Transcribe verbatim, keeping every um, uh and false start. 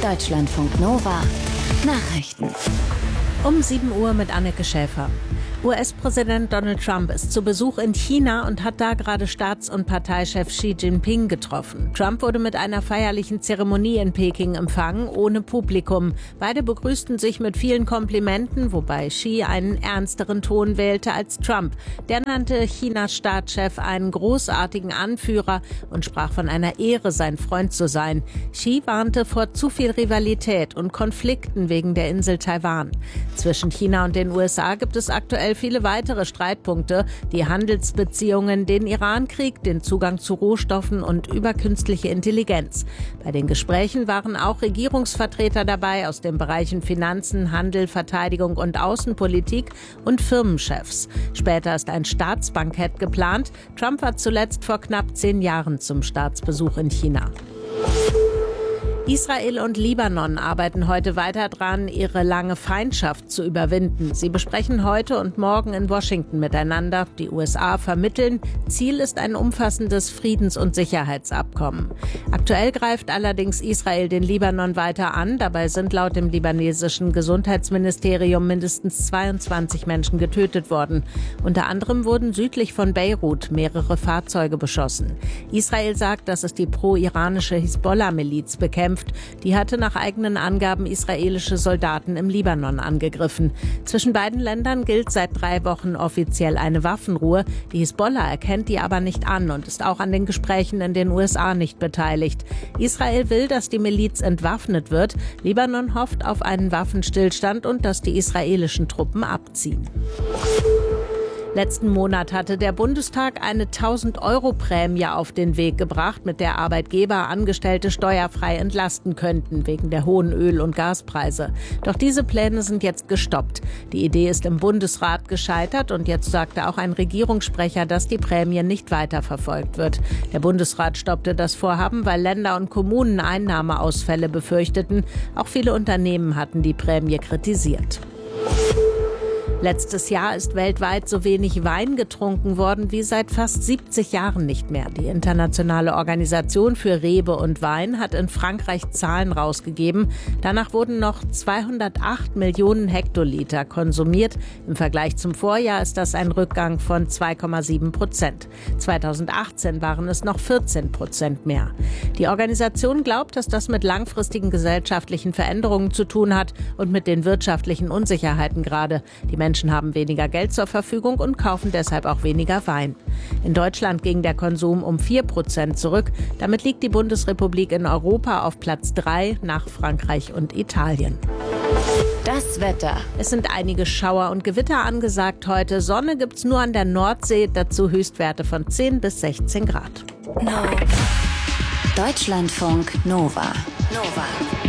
Deutschlandfunk Nova Nachrichten. Um sieben Uhr mit Anneke Schäfer. U S-Präsident Donald Trump ist zu Besuch in China und hat da gerade Staats- und Parteichef Xi Jinping getroffen. Trump wurde mit einer feierlichen Zeremonie in Peking empfangen, ohne Publikum. Beide begrüßten sich mit vielen Komplimenten, wobei Xi einen ernsteren Ton wählte als Trump. Der nannte Chinas Staatschef einen großartigen Anführer und sprach von einer Ehre, sein Freund zu sein. Xi warnte vor zu viel Rivalität und Konflikten wegen der Insel Taiwan. Zwischen China und den U S A gibt es aktuell viele weitere Streitpunkte, die Handelsbeziehungen, den Iran-Krieg, den Zugang zu Rohstoffen und über künstliche Intelligenz. Bei den Gesprächen waren auch Regierungsvertreter dabei aus den Bereichen Finanzen, Handel, Verteidigung und Außenpolitik und Firmenchefs. Später ist ein Staatsbankett geplant. Trump war zuletzt vor knapp zehn Jahren zum Staatsbesuch in China. Israel und Libanon arbeiten heute weiter dran, ihre lange Feindschaft zu überwinden. Sie besprechen heute und morgen in Washington miteinander. Die U S A vermitteln. Ziel ist ein umfassendes Friedens- und Sicherheitsabkommen. Aktuell greift allerdings Israel den Libanon weiter an. Dabei sind laut dem libanesischen Gesundheitsministerium mindestens zweiundzwanzig Menschen getötet worden. Unter anderem wurden südlich von Beirut mehrere Fahrzeuge beschossen. Israel sagt, dass es die pro-iranische Hisbollah-Miliz bekämpft. Die hatte nach eigenen Angaben israelische Soldaten im Libanon angegriffen. Zwischen beiden Ländern gilt seit drei Wochen offiziell eine Waffenruhe. Die Hisbollah erkennt die aber nicht an und ist auch an den Gesprächen in den U S A nicht beteiligt. Israel will, dass die Miliz entwaffnet wird. Libanon hofft auf einen Waffenstillstand und dass die israelischen Truppen abziehen. Letzten Monat hatte der Bundestag eine tausend-Euro-Prämie auf den Weg gebracht, mit der Arbeitgeber Angestellte steuerfrei entlasten könnten, wegen der hohen Öl- und Gaspreise. Doch diese Pläne sind jetzt gestoppt. Die Idee ist im Bundesrat gescheitert und jetzt sagte auch ein Regierungssprecher, dass die Prämie nicht weiterverfolgt wird. Der Bundesrat stoppte das Vorhaben, weil Länder und Kommunen Einnahmeausfälle befürchteten. Auch viele Unternehmen hatten die Prämie kritisiert. Letztes Jahr ist weltweit so wenig Wein getrunken worden wie seit fast siebzig Jahren nicht mehr. Die Internationale Organisation für Rebe und Wein hat in Frankreich Zahlen rausgegeben. Danach wurden noch zweihundertacht Millionen Hektoliter konsumiert. Im Vergleich zum Vorjahr ist das ein Rückgang von zwei Komma sieben Prozent. zweitausendachtzehn waren es noch vierzehn Prozent mehr. Die Organisation glaubt, dass das mit langfristigen gesellschaftlichen Veränderungen zu tun hat und mit den wirtschaftlichen Unsicherheiten gerade. Die Menschen haben weniger Geld zur Verfügung und kaufen deshalb auch weniger Wein. In Deutschland ging der Konsum um vier Prozent zurück. Damit liegt die Bundesrepublik in Europa auf Platz drei nach Frankreich und Italien. Das Wetter. Es sind einige Schauer und Gewitter angesagt heute. Sonne gibt's nur an der Nordsee, dazu Höchstwerte von zehn bis sechzehn Grad. No. Deutschlandfunk Nova. Nova.